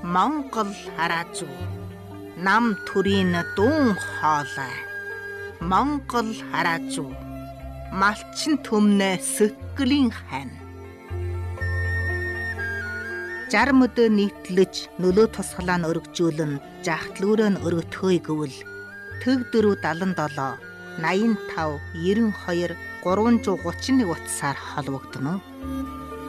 Монгол хараа зүү. Нам төрийн дуун хоолой. Монгол хараа зүү. Малчин төмнө сэтгэлийн хань. 60 мөдөө нийтлэж нөлөө тусгалаа нь өргөжүүлэн жахтлүүрээ нь өргөтхөөе гэвэл Төг 477 85 92 331 утсаар холбогдно.